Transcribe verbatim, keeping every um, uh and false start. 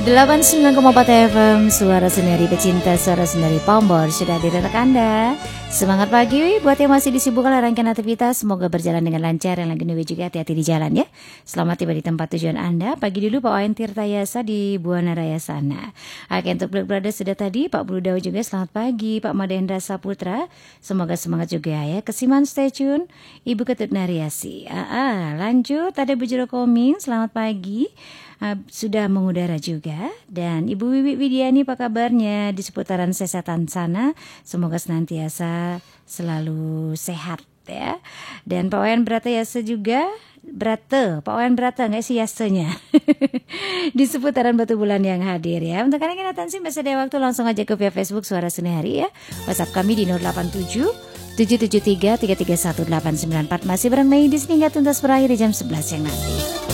delapan puluh sembilan koma empat F M, suara sendiri pecinta, suara sendiri Pombor sudah di retak Anda. Semangat pagi buat yang masih disibukkan rangkaian aktivitas, semoga berjalan dengan lancar. Yang lagi nunggu juga hati-hati di jalan ya. Selamat tiba di tempat tujuan Anda. Pagi dulu Pak Wayan Tirtayasa di Buana Raya sana. Oke, untuk Black Brothers sudah tadi, Pak Bludau juga selamat pagi, Pak Madendra Saputra. Semoga semangat juga ya. Kesiman stay tune, Ibu Ketut Nariasi. Ah, ah, lanjut, ada Bu Jero Koming, selamat pagi. Uh, sudah mengudara juga. Dan Ibu Wiwi Widiani apa kabarnya di seputaran kesehatan sana, semoga senantiasa selalu sehat ya. Dan Pak Wayan Bratayasa juga, Brate, Pak Wayan Brata nggak sih yasanya di seputaran Batu Bulan yang hadir ya. Untuk kalian yang atensi masih ada waktu, langsung aja ke via Facebook Suara Seni Hari ya. WhatsApp kami di nol delapan tujuh tujuh tujuh tiga tiga tiga satu delapan sembilan empat. Masih bareng Mei di sini hingga tuntas berakhir di jam sebelas yang nanti.